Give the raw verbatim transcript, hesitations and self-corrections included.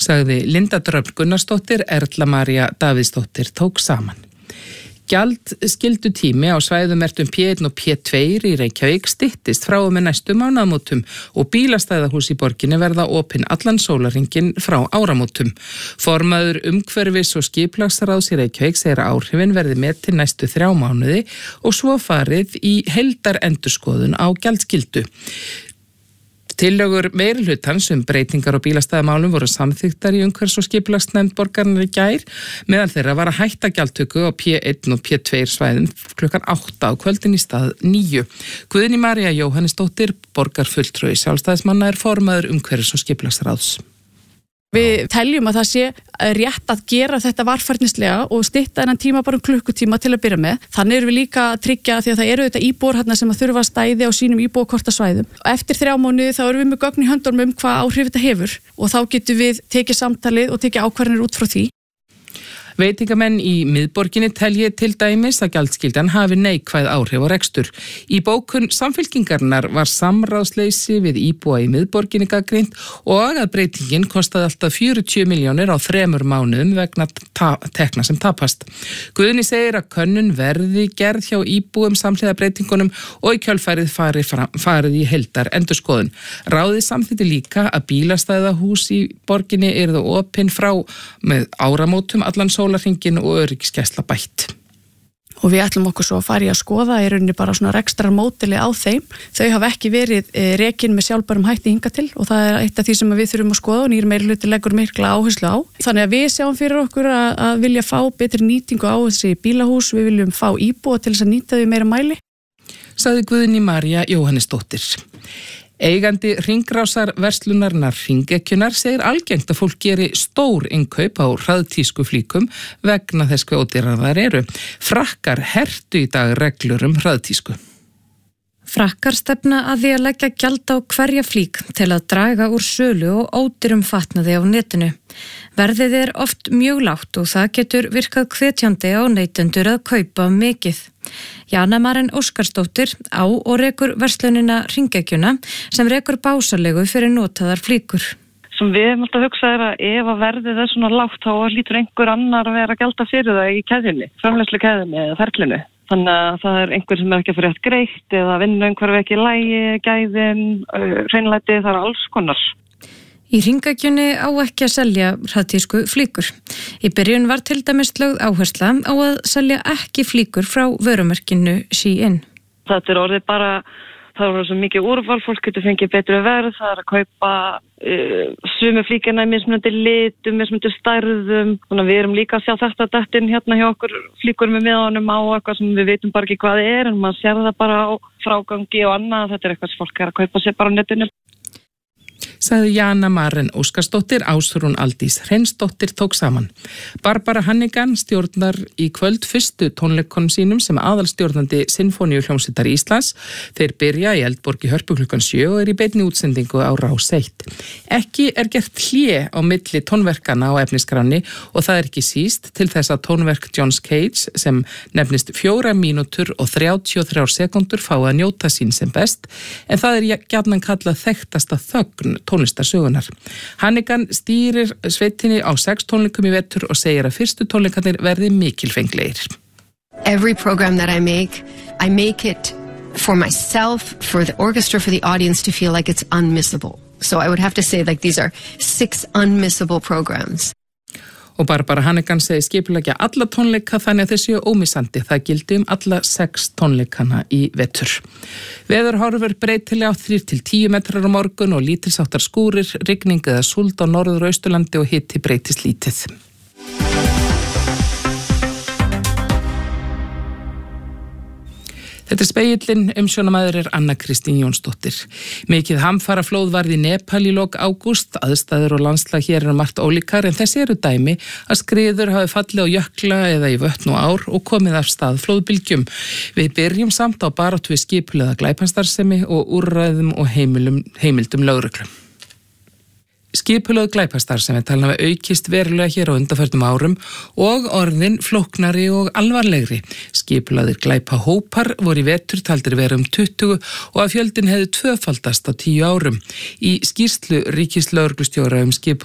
sagði Linda Dröfn Gunnarsdóttir, Erla María Davíðsdóttir tók saman. Gjaldskyldu tími á svæðum merktum P eitt og P tvö í Reykjavík styttist frá og með næstu mánaðamótum og bílastæðahús í borginni verða opin allan sólarhringinn frá áramótum. Formaður umhverfis og skipulagsráðs í Reykjavík segir að áhrifin verði metin næstu þrjá mánuði og svo farið í heildarendurskoðun á gjaldskyldu. Tillögur meirihlutans um breytingar á bílastæðamálum voru samþykktar í umhverfis- og skipulagsnefnd borgarinnar í gær, meðal þeirra var að hætta gjaldtöku á P eitt og P tvö svæðum klukkan átta á kvöldin í stað níu. Guðný María Jóhannesdóttir, borgarfulltrúi Sjálfstæðismanna, er formaður umhverfis- og skipulagsráðs. Við teljum að það sé rétt að gera þetta varfærnislega og stytta þennan tíma bara um klukkutíma til að byrja með. Þannig erum við líka að tryggja því að það eru þetta íbúar hérna sem að þurfa að stæði á sínum íbúakortasvæðum. Eftir þrjá mánuði þá erum við með gögn í höndunum um hvað áhrif þetta hefur og þá getum við tekið samtalið og tekið ákvarðanir út frá því. Veitingamenn í miðborginni telji til dæmis að gjaldskyldan hafi neikvæð áhrif á rekstur. Í bókun Samfylkingarinnar var samráðsleysi við íbúa í miðborginni gagnrýnt og að breytingin kostaði alltaf fjörutíu milljónir á þremur mánuðum vegna tekna sem tapast. Guðni segir að könnun verði gerð hjá íbúum samhliða breytingunum og í kjölfærið farið, farið í heildar endurskoðun. Ráðið samþykkti líka að bílastæðahús í borginni yrðu opin frá með áramótum allan sólarhringinn og öryggisgæsla bætt. Og við ætlum okkur svo að fara í að skoða í rauninni bara svona rekstrar módeli á þeim. Þau hafa ekki verið rekin með sjálfbærum hætti hingað til og það er eitt af því sem við þurfum að skoða og nýr meirihluti leggur mikla áherslu á. Þannig að við sjáum fyrir okkur að, að vilja fá betri nýtingu á þessi bílahús, við viljum fá íbúa til þess að nýta þau meira mæli. Sagði Guðný María Jóhannesdóttir. Eigandi hringrásar verslunarnar Hringekjunnar segir algengt að fólk geri stór innkaup á hraðtísku flíkum vegna þess hve ódýrar þær eru. Frakkar hertu í dag reglur um hraðtísku. Frakkar stefna að því að leggja gjald á hverja flík til að draga úr sölu og ódýrum fatnaði á netinu. Verðið er oft mjög lágt og það getur virkað hvetjandi á neytendur að kaupa mikið. Jana Maren Óskarsdóttir á og rekur verslunina Hringekjuna sem rekur básalegu fyrir notaðar flíkur. Sem við erum alltaf að hugsa er að ef að verðið er svona lágt þá lítur einhver annar að vera að gjalda fyrir það í keðjunni, framleiðslu keðjunni eða ferlinu. Þannig að það er einhver sem er ekki að fyrir rétt greitt eða vinna einhver ekki í lagi, gæðin, hreinlæti, það er alls konar. Í Hringekjunni á ekki að selja hraðtísku flíkur. Í byrjun var til dæmis lögð áhersla á að selja ekki flíkur frá vörumerkinu Shein. Þetta er orðið bara, það er svo mikið úrval, fólk getur fengið betri verð, það er að kaupa uh, sumu flíkina í mismunandi litum, mismunandi stærðum. Þannig að við erum líka að sjá þetta dættin hérna hjá okkur flíkur með miðanum á eitthvað sem við veitum bara ekki hvað það er, en maður sér það bara á frágangi og annað. Þetta er eitthvað sem fólk er að kaupa sér bara á netinu. Sagði Jana Maren Óskarsdóttir, Ásrún Aldís Hreinsdóttir tók saman. Barbara Hannigan stjórnar í kvöld fyrstu tónleikonum sínum sem aðalstjórnandi Sinfóníuhljómsveitar Íslands. Þeir byrja í Eldborg í Hörpu klukkan sjö og er í beinni útsendingu á Rás eitt. Ekki er gert hlé á milli tónverkana á efnisskráni og það er ekki síst til þess að tónverk John Cage sem nefnist fjórar mínútur og þrjátíu og þrjár sekúndur fá að njóta sín sem best, en það er gjarnan kallað þekktasta þögn tónlistarsögunar. Hannigan stýrir sveitinni á sex tónleikum í vetur og segir að fyrstu tónleikarnir verði mikilfenglegir. Every program that I make, I make it for myself, for the orchestra, for the audience to feel like it's unmissable. So I would have to say like these are six unmissable programs. Og Barbara Hannigan segir skipuleggja alla tónleika þannig að þeir séu ómissandi. Það gildi um alla sex tónleikana í vetur. Veðurhorfur breytilega á þrír til tíu metrar á morgun og lítilsháttar skúrir, rigning eða súld á norður- og austurlandi og hiti breytist lítið. Þetta er Spegillinn, umsjónamaður er Anna Kristín Jónsdóttir. Mikið hamfaraflóð varð í Nepal í lok ágúst, aðstæður og landslag hér eru margt ólíkar, en þessi eru dæmi að skriður hafi fallið á jökla eða í vötn og ár og komið af stað flóðbylgjum. Við byrjum samt á baráttu við skipulagða glæpastarfsemi og úrræðum og heimilum, heimildum lögreglu. Skipulögð glæpastarfsemi talna við aukist verulega hér á undanförnum árum og orðin flóknari og alvarlegri. Skipulagðir glæpahópar voru í vetur taldir vera um tuttugu og að fjöldin hefði tvöfaldast á tíu árum. Í skýrslu ríkislögreglustjóra um skipulagða